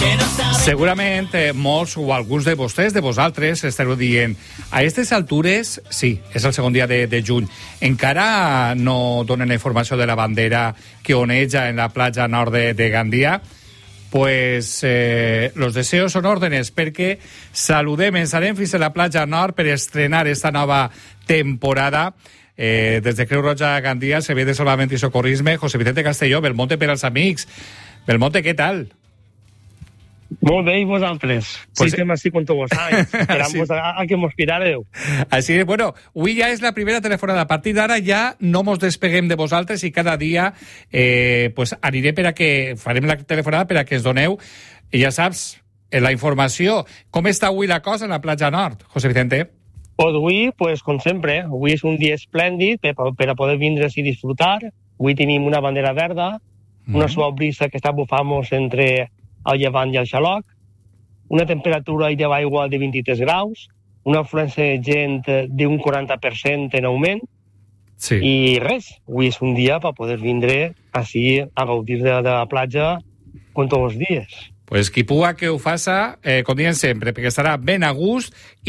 Segurament molts o alguns de vostès, de vosaltres, estareu dient a aquestes altures, sí, és el segon dia de juny, encara no donen la informació de la bandera que oneja en la platja nord de Gandia. Pues los deseos son órdenes, perquè saludem, ens anem fins a la platja nord per estrenar esta nova temporada. Des de Creu Roja Gandia, Servei de Salvament i Socorrisme, José Vicente Castelló, Belmonte per als amics. Belmonte, què tal? Molt bé, i vosaltres? Pues sí, estem així quan vos sabeu, esperant-vos a que mos pirareu. Així, bueno, avui ja és la primera telefonada. A partir d'ara ja no mos despeguem de vosaltres i cada dia pues aniré per a que farem la telefonada per a que es doneu, i ja saps, la informació. Com està avui la cosa en la platja nord, José Vicente? Avui, pues, com sempre, avui és un dia esplèndid per a poder vindre i disfrutar. Avui tenim una bandera verda, una suau brisa que està bufant-nos entre el llevant i el xaloc, una temperatura de l'aigua de 23 graus, una afluència de gent d'un 40% en augment, sí. I res, avui és un dia per poder vindre així a gaudir de la platja com tots els dies. Pues qui pugui que ho faça, com diem sempre, perquè estarà ben a gust